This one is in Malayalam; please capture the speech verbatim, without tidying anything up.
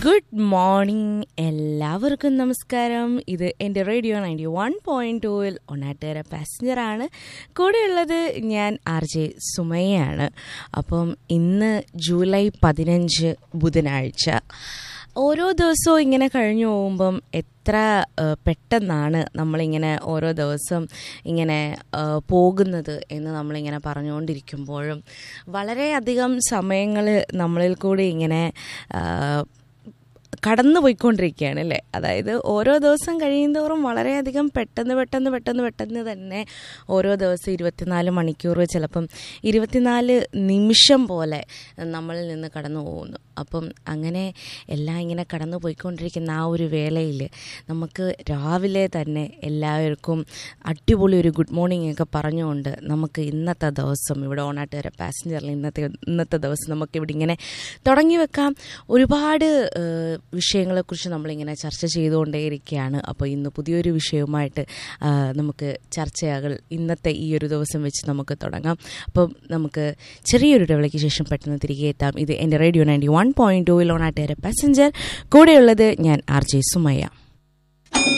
ഗുഡ് മോർണിംഗ്, എല്ലാവർക്കും നമസ്കാരം. ഇത് എൻ്റെ റേഡിയോ നയൻറ്റി വൺ പോയിൻറ്റ് ടൂവിൽ ഒന്നാട്ടുകര പാസഞ്ചറാണ്. കൂടെയുള്ളത് ഞാൻ ആർ ജെ സുമയ്യാണ്. അപ്പം ഇന്ന് ജൂലൈ പതിനഞ്ച് ബുധനാഴ്ച. ഓരോ ദിവസവും ഇങ്ങനെ കഴിഞ്ഞു പോകുമ്പം എത്ര പെട്ടെന്നാണ് നമ്മളിങ്ങനെ ഓരോ ദിവസം ഇങ്ങനെ പോകുന്നത് എന്ന് നമ്മളിങ്ങനെ പറഞ്ഞുകൊണ്ടിരിക്കുമ്പോഴും വളരെയധികം സമയങ്ങൾ നമ്മളിൽ കൂടി ഇങ്ങനെ കടന്നു പോയിക്കൊണ്ടിരിക്കുകയാണ് അല്ലേ. അതായത് ഓരോ ദിവസം കഴിയുന്തോറും വളരെയധികം പെട്ടെന്ന് പെട്ടെന്ന് പെട്ടെന്ന് പെട്ടെന്ന് തന്നെ ഓരോ ദിവസം ഇരുപത്തിനാല് മണിക്കൂർ, ചിലപ്പം ഇരുപത്തിനാല് നിമിഷം പോലെ നമ്മളിൽ നിന്ന് കടന്നു പോകുന്നു. അപ്പം അങ്ങനെ എല്ലാം ഇങ്ങനെ കടന്നു പോയിക്കൊണ്ടിരിക്കുന്ന ആ ഒരു വേളയിൽ നമുക്ക് രാവിലെ തന്നെ എല്ലാവർക്കും അടിപൊളി ഒരു ഗുഡ് മോർണിംഗ് ഒക്കെ പറഞ്ഞുകൊണ്ട് നമുക്ക് ഇന്നത്തെ ദിവസം ഇവിടെ ഓണാട്ടുകര പാസഞ്ചറിൽ ഇന്നത്തെ ഇന്നത്തെ ദിവസം നമുക്കിവിടെ ഇങ്ങനെ തുടങ്ങി വെക്കാം. ഒരുപാട് വിഷയങ്ങളെക്കുറിച്ച് നമ്മളിങ്ങനെ ചർച്ച ചെയ്തുകൊണ്ടേയിരിക്കുകയാണ്. അപ്പോൾ ഇന്ന് പുതിയൊരു വിഷയവുമായിട്ട് നമുക്ക് ചർച്ചകൾ ഇന്നത്തെ ഈ ഒരു ദിവസം വെച്ച് നമുക്ക് തുടങ്ങാം. അപ്പം നമുക്ക് ചെറിയൊരു ഇടവേളയ്ക്ക് ശേഷം പെട്ടെന്ന് തിരികെ എത്താം. ഇത് എൻ്റെ റേഡിയോ നയൻറ്റി വൺ പോയിൻറ്റ് ടൂവിൽ ഓണാട്ടുകര പാസഞ്ചർ. കൂടെയുള്ളത് ഞാൻ ആർ ജെ സുമയ്യ.